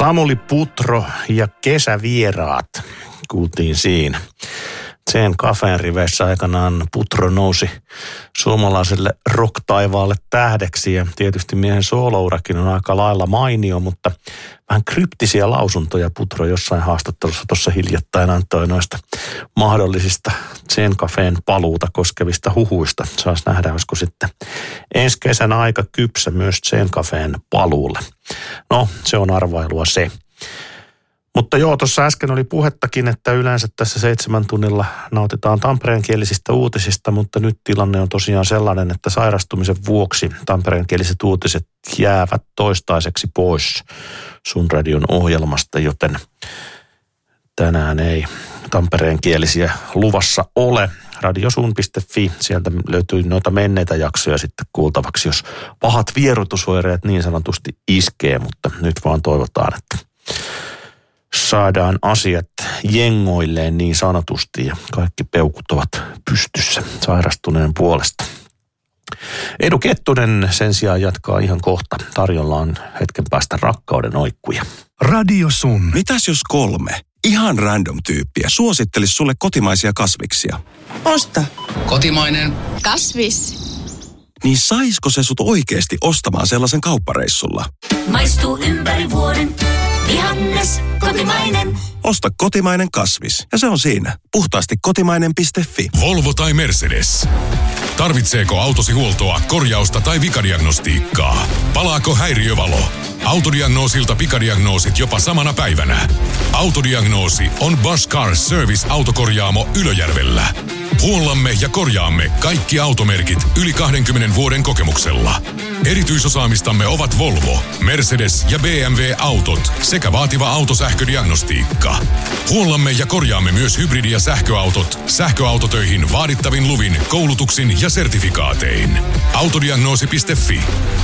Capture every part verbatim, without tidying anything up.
Samuli Putro ja kesävieraat kuultiin siinä. Sen Cafén riveissä aikanaan Putro nousi suomalaiselle rock-taivaalle tähdeksi ja tietysti miehen soolourakin on aika lailla mainio, mutta vähän kryptisiä lausuntoja Putro jossain haastattelussa tuossa hiljattain antoi noista mahdollisista Sen Cafén paluuta koskevista huhuista. Saas nähdä, olisiko sitten ensi kesänä aika kypsä myös Sen Cafén paluulle. No, se on arvailua se. Mutta joo, tuossa äsken oli puhettakin, että yleensä tässä seitsemän tunnilla nautitaan tampereenkielisistä uutisista, mutta nyt tilanne on tosiaan sellainen, että sairastumisen vuoksi tampereenkieliset uutiset jäävät toistaiseksi pois Sun Radion ohjelmasta, joten tänään ei tampereenkielisiä luvassa ole. radiosun piste fi, sieltä löytyy noita menneitä jaksoja sitten kuultavaksi, jos pahat vierotusoireet niin sanotusti iskee, mutta nyt vaan toivotaan, että saadaan asiat jengoilleen niin sanotusti ja kaikki peukut ovat pystyssä sairastuneen puolesta. Edu Kettunen sen sijaan jatkaa ihan kohta. Tarjolla on hetken päästä rakkauden oikkuja. Radio Sun. Mitäs jos kolme ihan random tyyppiä suosittelisi sulle kotimaisia kasviksia? Osta. Kotimainen. Kasvis. Niin saisko se sut oikeesti ostamaan sellaisen kauppareissulla? Maistuu ympäri vuoden. Vihannes, kotimainen. Osta kotimainen kasvis. Ja se on siinä. Puhtaasti kotimainen piste fi. Volvo tai Mercedes. Tarvitseeko autosi huoltoa, korjausta tai vikadiagnostiikkaa? Palaako häiriövalo? Autodiagnoosilta pikadiagnoosit jopa samana päivänä. Autodiagnoosi on Bosch Car Service autokorjaamo Ylöjärvellä. Huollamme ja korjaamme kaikki automerkit yli kahdenkymmenen vuoden kokemuksella. Erityisosaamistamme ovat Volvo, Mercedes ja B M W-autot sekä vaativa autosähködiagnostiikka. Huollamme ja korjaamme myös hybridi- ja sähköautot sähköautotöihin vaadittavin luvin, koulutuksin ja sertifikaatein. Autodiagnoosi piste fi.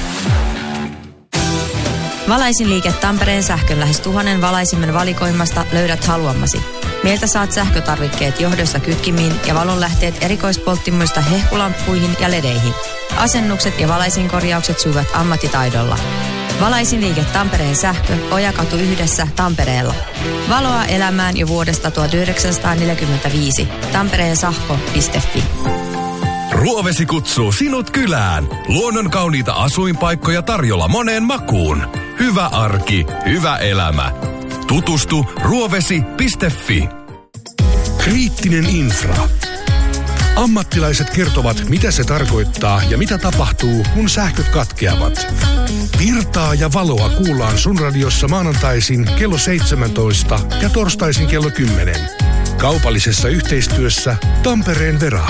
Valaisin liike Tampereen sähkön lähes tuhannen valaisimman valikoimasta löydät haluamasi. Meiltä saat sähkötarvikkeet johdosta kytkimiin ja valonlähteet erikoispolttimoista hehkulamppuihin ja ledeihin. Asennukset ja valaisinkorjaukset sujuvat ammattitaidolla. Valaisin liike Tampereen sähkö, Ojakatu yhdessä Tampereella. Valoa elämään jo vuodesta tuhatyhdeksänsataaneljäkymmentäviisi. tampereensahko piste fi. Ruovesi kutsuu sinut kylään. Luonnon kauniita asuinpaikkoja tarjolla moneen makuun. Hyvä arki, hyvä elämä. Tutustu ruovesi piste fi. Kriittinen infra. Ammattilaiset kertovat, mitä se tarkoittaa ja mitä tapahtuu, kun sähköt katkeavat. Virtaa ja valoa kuullaan Sun Radiossa maanantaisin kello seitsemäntoista ja torstaisin kello kymmenen. Kaupallisessa yhteistyössä Tampereen Vera.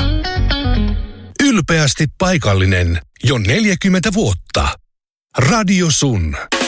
Ylpeästi paikallinen jo neljäkymmentä vuotta. Radio Sun.